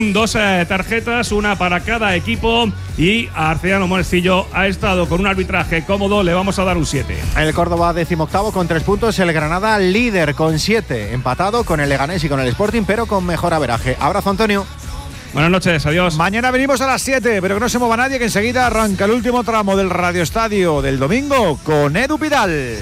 Dos tarjetas, una para cada equipo, y Arcediano Monestillo ha estado con un arbitraje cómodo. Le vamos a dar un 7. El Córdoba 18º con 3 puntos, el Granada líder con 7, empatado con el Leganés y con el Sporting, pero con mejor averaje. Abrazo, Antonio. Buenas noches, adiós. Mañana venimos a las 7, pero que no se mueva nadie, que enseguida arranca el último tramo del Radio Estadio del domingo con Edu Pidal.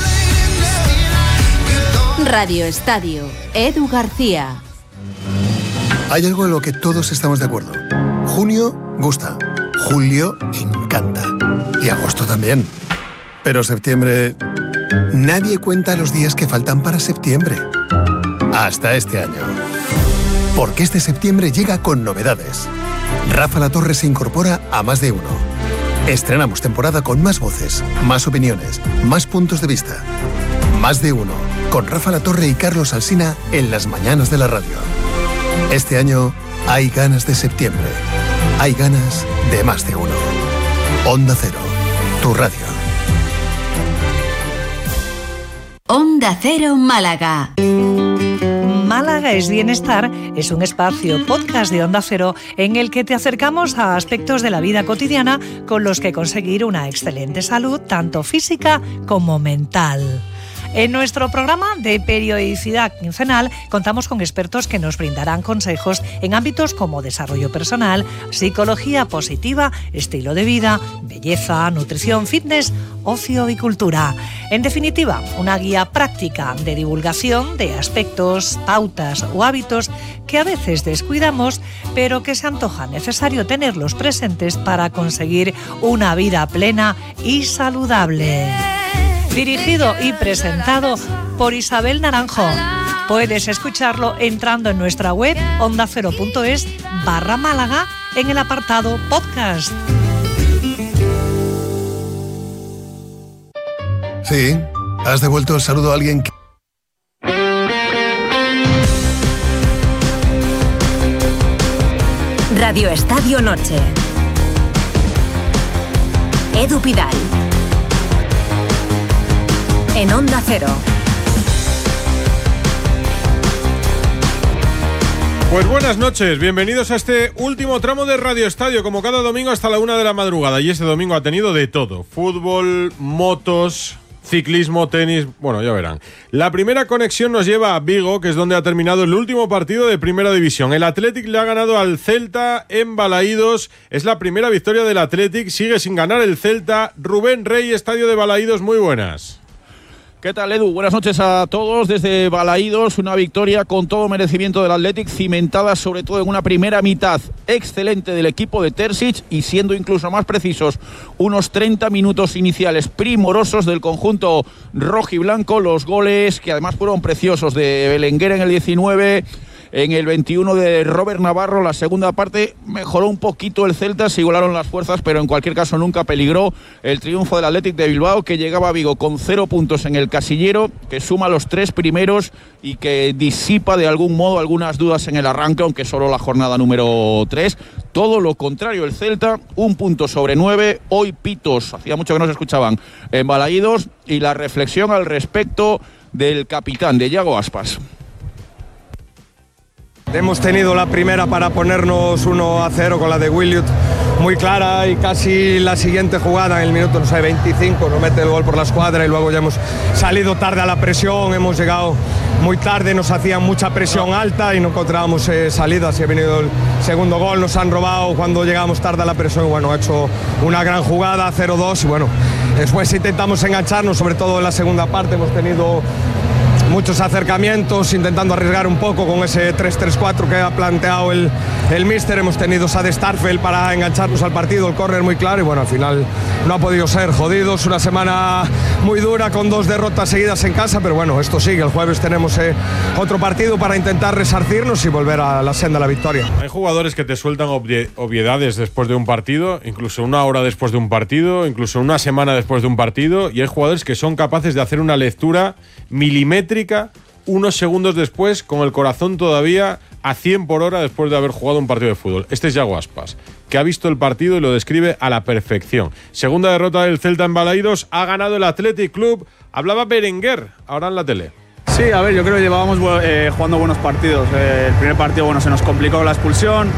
Radio Estadio, Edu García. Hay algo en lo que todos estamos de acuerdo. Junio gusta, julio encanta y agosto también. Pero septiembre... nadie cuenta los días que faltan para septiembre. Hasta este año. Porque este septiembre llega con novedades. Rafa La Torre se incorpora a Más de Uno. Estrenamos temporada con más voces, más opiniones, más puntos de vista. Más de Uno, con Rafa La Torre y Carlos Alsina en las mañanas de la radio. Este año hay ganas de septiembre. Hay ganas de Más de Uno. Onda Cero, tu radio. Onda Cero Málaga. Málaga es Bienestar es un espacio podcast de Onda Cero en el que te acercamos a aspectos de la vida cotidiana con los que conseguir una excelente salud, tanto física como mental. En nuestro programa de periodicidad quincenal contamos con expertos que nos brindarán consejos en ámbitos como desarrollo personal, psicología positiva, estilo de vida, belleza, nutrición, fitness, ocio y cultura. En definitiva, una guía práctica de divulgación de aspectos, pautas o hábitos que a veces descuidamos, pero que se antoja necesario tenerlos presentes para conseguir una vida plena y saludable. Dirigido y presentado por Isabel Naranjo. Puedes escucharlo entrando en nuestra web ondacero.es/Málaga en el apartado podcast. Sí, has devuelto el saludo a alguien que... Radio Estadio Noche. Edu Pidal. En Onda Cero. Pues buenas noches, bienvenidos a este último tramo de Radio Estadio, como cada domingo hasta la 1 de la madrugada. Y este domingo ha tenido de todo: fútbol, motos, ciclismo, tenis, bueno, ya verán. La primera conexión nos lleva a Vigo, que es donde ha terminado el último partido de Primera División. El Athletic le ha ganado al Celta en Balaídos. Es la primera victoria del Athletic, sigue sin ganar el Celta. Rubén Rey, estadio de Balaídos, muy buenas. ¿Qué tal, Edu? Buenas noches a todos desde Balaídos. Una victoria con todo merecimiento del Athletic, cimentada sobre todo en una primera mitad excelente del equipo de Terzic y, siendo incluso más precisos, unos 30 minutos iniciales primorosos del conjunto rojiblanco. Los goles, que además fueron preciosos, de Belenguer en el 19... en el 21 de Robert Navarro. La segunda parte mejoró un poquito el Celta, se igualaron las fuerzas, pero en cualquier caso nunca peligró el triunfo del Athletic de Bilbao, que llegaba a Vigo con 0 puntos en el casillero, que suma los 3 primeros y que disipa de algún modo algunas dudas en el arranque, aunque solo la jornada número 3. Todo lo contrario, el Celta, 1 punto sobre 9. Hoy pitos, hacía mucho que no se escuchaban en Balaídos, y la reflexión al respecto del capitán, de Yago Aspas. Hemos tenido la primera para ponernos 1-0 con la de Williot, muy clara, y casi la siguiente jugada en el minuto, 25, nos mete el gol por la escuadra, y luego ya hemos salido tarde a la presión, hemos llegado muy tarde, nos hacían mucha presión alta y no encontrábamos salidas, y ha venido el segundo gol, nos han robado cuando llegamos tarde a la presión, y bueno, ha hecho una gran jugada, 0-2, y bueno, después intentamos engancharnos, sobre todo en la segunda parte, hemos tenido muchos acercamientos, intentando arriesgar un poco con ese 3-3-4 que ha planteado el míster. Hemos tenido a de Starfelt para engancharnos al partido, el córner muy claro, y bueno, al final no ha podido ser. Jodidos, una semana muy dura con 2 derrotas seguidas en casa, pero bueno, esto sigue. El jueves tenemos otro partido para intentar resarcirnos y volver a la senda de la victoria. Hay jugadores que te sueltan obviedades después de un partido, incluso una hora después de un partido, incluso una semana después de un partido, y hay jugadores que son capaces de hacer una lectura milimétrica unos segundos después, con el corazón todavía a 100 por hora después de haber jugado un partido de fútbol. Este es Yago Aspas, que ha visto el partido y lo describe a la perfección. Segunda derrota del Celta en Balaídos, ha ganado el Athletic Club. Hablaba Berenguer ahora en la tele. Sí, a ver, yo creo que llevábamos jugando buenos partidos. El primer partido, bueno, se nos complicó la expulsión.